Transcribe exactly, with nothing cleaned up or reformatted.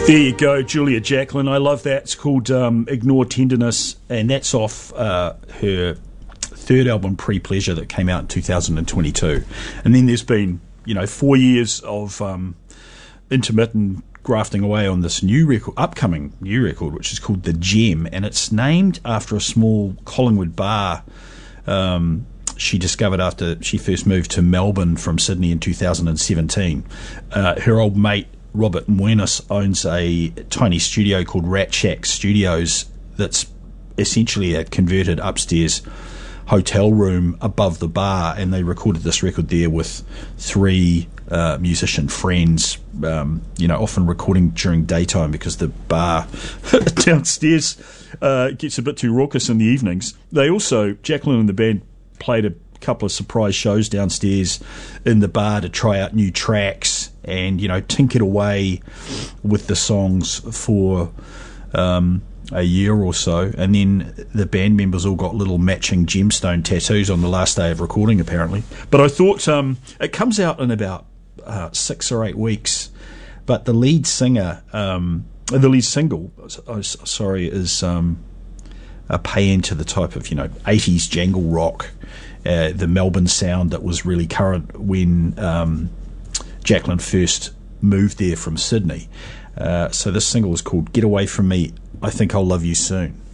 There you go, Julia Jacklin. I love that. It's called um, Ignore Tenderness, and that's off uh, her third album, Pre-Pleasure, that came out in two thousand twenty-two. And then there's been, you know, four years of um, intermittent grafting away on this new record, upcoming new record, which is called The Gem, and it's named after a small Collingwood bar um, she discovered after she first moved to Melbourne from Sydney in two thousand seventeen. Uh, her old mate Robert Muenas owns a tiny studio called Rat Shack Studios that's essentially a converted upstairs hotel room above the bar, and they recorded this record there with three uh, musician friends, um, you know, often recording during daytime because the bar downstairs uh, gets a bit too raucous in the evenings. They also, Jacklin and the band played a couple of surprise shows downstairs in the bar to try out new tracks and, you know, tinkered away with the songs for um, a year or so, and then the band members all got little matching gemstone tattoos on the last day of recording, apparently. But I thought um, it comes out in about uh, six or eight weeks, but the lead singer, um, the lead single, oh, sorry, is um, a pay into the type of, you know, eighties jangle rock, uh, the Melbourne sound that was really current when um, Jacklin first moved there from Sydney. Uh, so this single is called Get Away From Me, I Think I'll Love You Soon.